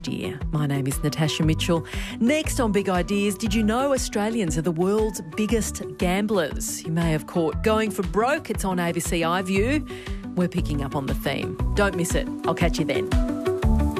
Dear. My name is Natasha Mitchell. Next on Big Ideas, did you know Australians are the world's biggest gamblers? You may have caught Going for Broke. It's on ABC iView. We're picking up on the theme. Don't miss it. I'll catch you then.